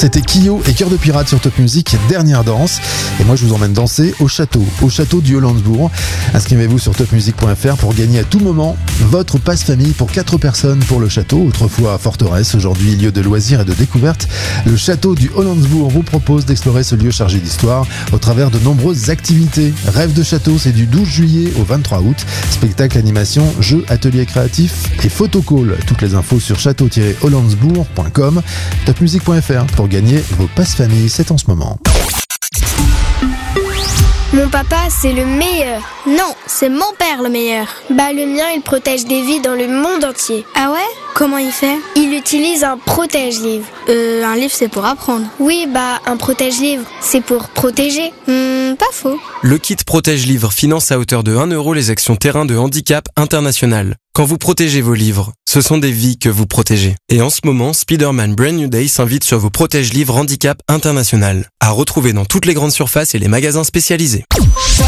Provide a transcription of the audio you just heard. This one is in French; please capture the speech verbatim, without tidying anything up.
C'était Kyo et Cœur de Pirate sur Top Music, dernière danse. Et moi je vous emmène danser au château, au château du Hollandsbourg. Inscrivez-vous sur top music point f r pour gagner à tout moment votre passe-famille pour quatre personnes pour le château, autrefois forteresse, aujourd'hui lieu de loisirs et de découverte. Le château du Hollandsbourg vous propose d'explorer ce lieu chargé d'histoire au travers de nombreuses activités. Rêve de château, c'est du douze juillet au vingt-trois août. Spectacle, animation, jeux, ateliers créatifs et photocall. Toutes les infos sur château tiret hollandsbourg point com, top music point f r pour gagner vos passe-famille, c'est en ce moment. Mon papa, c'est le meilleur. Non, c'est mon père le meilleur. Bah le mien, il protège des vies dans le monde entier. Ah ouais ? Comment il fait ? Il utilise un protège-livre. Euh, un livre c'est pour apprendre. Oui, bah un protège-livre, c'est pour protéger. Hmm, pas faux. Le kit Protège-Livre finance à hauteur de un euro les actions terrain de handicap international. Quand vous protégez vos livres, ce sont des vies que vous protégez. Et en ce moment, Spider-Man Brand New Day s'invite sur vos Protège-Livres handicap international. À retrouver dans toutes les grandes surfaces et les magasins spécialisés.